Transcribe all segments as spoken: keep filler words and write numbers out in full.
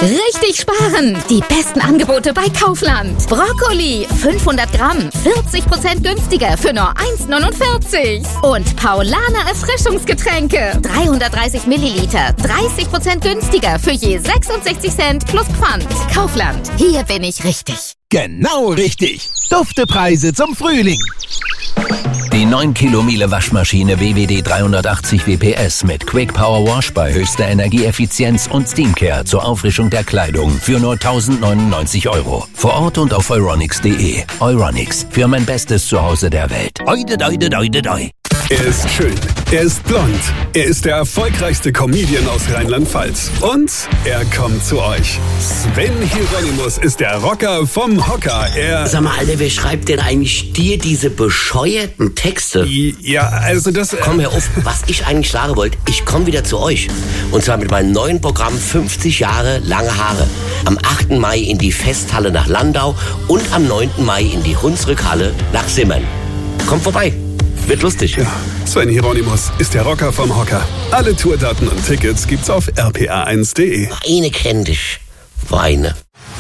Richtig sparen! Die besten Angebote bei Kaufland. Brokkoli fünfhundert Gramm, vierzig Prozent günstiger für nur eins neunundvierzig. Und Paulaner Erfrischungsgetränke, dreihundertdreißig Milliliter, dreißig Prozent günstiger für je sechsundsechzig Cent plus Pfand. Kaufland, hier bin ich richtig. Genau richtig. Duftepreise zum Frühling. Die neun Kilo Miele Waschmaschine W W D dreihundertachtzig W P S mit Quick Power Wash bei höchster Energieeffizienz und Steamcare zur Auffrischung der Kleidung für nur tausendneunundneunzig Euro. Vor Ort und auf euronics punkt de. Euronics, für mein bestes Zuhause der Welt. Oide, oide, oide, oide. Er ist schön, er ist blond, er ist der erfolgreichste Comedian aus Rheinland-Pfalz. Und er kommt zu euch. Sven Hieronymus ist der Rocker vom Hocker. Er... Sag mal, Alter, wer schreibt denn eigentlich dir diese bescheuerten Texte? Ja, also das... Äh Komm, hör auf, was ich eigentlich sagen wollte, ich komme wieder zu euch. Und zwar mit meinem neuen Programm fünfzig Jahre lange Haare. Am achten Mai in die Festhalle nach Landau und am neunten Mai in die Hunsrückhalle nach Simmern. Kommt vorbei. Wird lustig. Ja, Sven Hieronymus ist der Rocker vom Hocker. Alle Tourdaten und Tickets gibt's auf r p a eins punkt de. Weine kenn dich. Weine.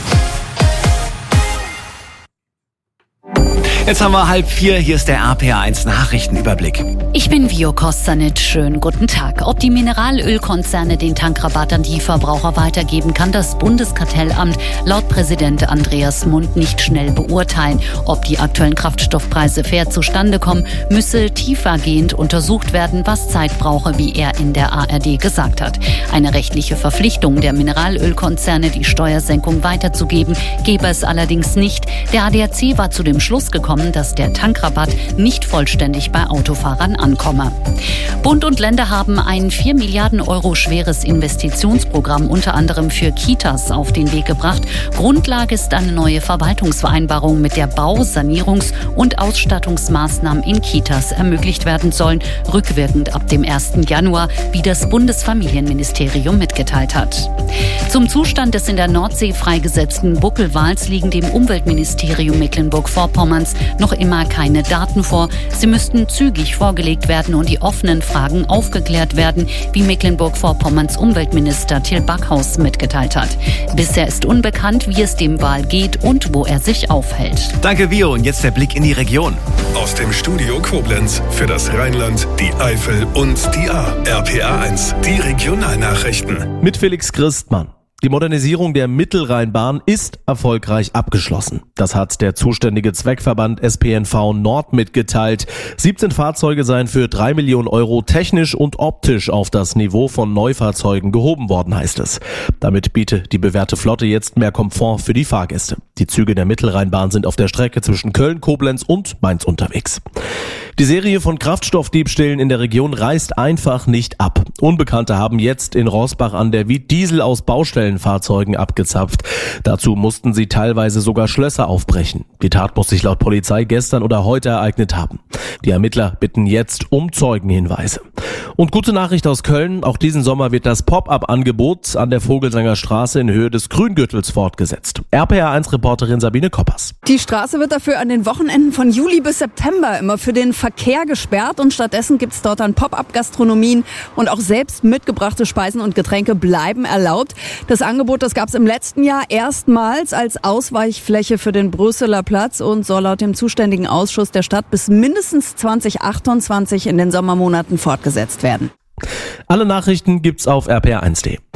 Jetzt haben wir halb vier, hier ist der R P A eins Nachrichtenüberblick. Ich bin Vio Kossanit, schönen guten Tag. Ob die Mineralölkonzerne den Tankrabatt an die Verbraucher weitergeben, kann das Bundeskartellamt laut Präsident Andreas Mund nicht schnell beurteilen. Ob die aktuellen Kraftstoffpreise fair zustande kommen, müsse tiefergehend untersucht werden, was Zeit brauche, wie er in der A R D gesagt hat. Eine rechtliche Verpflichtung der Mineralölkonzerne, die Steuersenkung weiterzugeben, gebe es allerdings nicht. Der A D A C war zu dem Schluss gekommen, dass der Tankrabatt nicht vollständig bei Autofahrern ankomme. Bund und Länder haben ein vier Milliarden Euro schweres Investitionsprogramm unter anderem für Kitas auf den Weg gebracht. Grundlage ist eine neue Verwaltungsvereinbarung, mit der Bau-, Sanierungs- und Ausstattungsmaßnahmen in Kitas ermöglicht werden sollen, rückwirkend ab dem ersten Januar, wie das Bundesfamilienministerium mitgeteilt hat. Zum Zustand des in der Nordsee freigesetzten Buckelwals liegen dem Umweltministerium Mecklenburg-Vorpommerns noch immer keine Daten vor. Sie müssten zügig vorgelegt werden und die offenen Fragen aufgeklärt werden, wie Mecklenburg-Vorpommerns Umweltminister Till Backhaus mitgeteilt hat. Bisher ist unbekannt, wie es dem Wal geht und wo er sich aufhält. Danke, Vio. Und jetzt der Blick in die Region. Aus dem Studio Koblenz für das Rheinland, die Eifel und die A. R P A eins, die Regionalnachrichten. Mit Felix Christmann. Die Modernisierung der Mittelrheinbahn ist erfolgreich abgeschlossen. Das hat der zuständige Zweckverband S P N V Nord mitgeteilt. siebzehn Fahrzeuge seien für drei Millionen Euro technisch und optisch auf das Niveau von Neufahrzeugen gehoben worden, heißt es. Damit bietet die bewährte Flotte jetzt mehr Komfort für die Fahrgäste. Die Züge der Mittelrheinbahn sind auf der Strecke zwischen Köln, Koblenz und Mainz unterwegs. Die Serie von Kraftstoffdiebstählen in der Region reißt einfach nicht ab. Unbekannte haben jetzt in Roßbach an der Wied Diesel aus Baustellenfahrzeugen abgezapft. Dazu mussten sie teilweise sogar Schlösser aufbrechen. Die Tat muss sich laut Polizei gestern oder heute ereignet haben. Die Ermittler bitten jetzt um Zeugenhinweise. Und gute Nachricht aus Köln, auch diesen Sommer wird das Pop-up-Angebot an der Vogelsanger Straße in Höhe des Grüngürtels fortgesetzt. R P A eins Reporterin Sabine Koppers. Die Straße wird dafür an den Wochenenden von Juli bis September immer für den Verkehr gesperrt und stattdessen gibt es dort dann Pop-up-Gastronomien und auch selbst mitgebrachte Speisen und Getränke bleiben erlaubt. Das Angebot, das gab es im letzten Jahr erstmals als Ausweichfläche für den Brüsseler Platz und soll laut dem zuständigen Ausschuss der Stadt bis mindestens zwanzig achtundzwanzig in den Sommermonaten fortgesetzt werden. Alle Nachrichten gibt's auf r p a eins punkt de.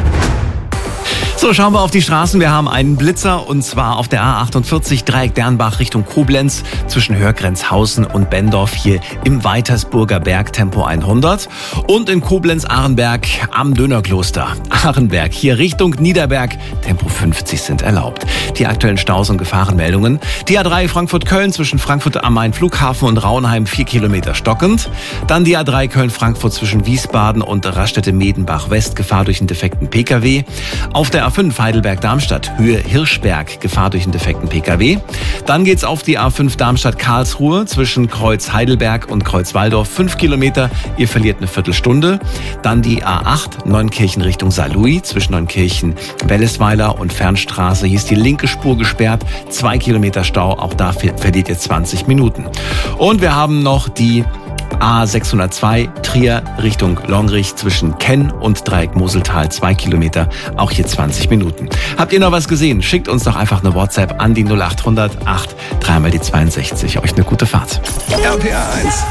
So, schauen wir auf die Straßen. Wir haben einen Blitzer und zwar auf der A achtundvierzig Dreieck Dernbach Richtung Koblenz zwischen Hörgrenzhausen und Bendorf hier im Weitersburger Berg Tempo hundert und in Koblenz-Ahrenberg am Dönerkloster Ahrenberg hier Richtung Niederberg Tempo fünfzig sind erlaubt. Die aktuellen Staus und Gefahrenmeldungen. Die A drei Frankfurt-Köln zwischen Frankfurt am Main Flughafen und Raunheim vier Kilometer stockend. Dann die A drei Köln-Frankfurt zwischen Wiesbaden und Raststätte-Medenbach West Gefahr durch einen defekten P K W. Auf der A fünf Heidelberg-Darmstadt, Höhe Hirschberg, Gefahr durch einen defekten P K W. Dann geht's auf die A fünf Darmstadt-Karlsruhe zwischen Kreuz Heidelberg und Kreuz Waldorf, fünf Kilometer, ihr verliert eine Viertelstunde. Dann die A acht Neunkirchen Richtung Saarlouis zwischen Neunkirchen, Wellesweiler und Fernstraße. Hier ist die linke Spur gesperrt, zwei Kilometer Stau, auch da verliert ihr zwanzig Minuten. Und wir haben noch die A sechshundertzwei Trier Richtung Longrich zwischen Kenn und Dreieck Moseltal zwei Kilometer, auch hier zwanzig Minuten. Habt ihr noch was gesehen? Schickt uns doch einfach eine WhatsApp an die null acht hundert acht dreimal die zweiundsechzig. Euch eine gute Fahrt. R P R eins.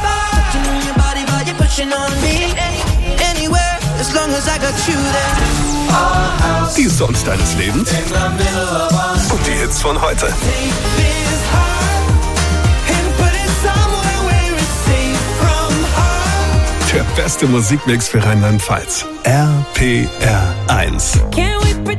Die Songs deines Lebens und die Hits von heute. Der beste Musikmix für Rheinland-Pfalz. R P R eins.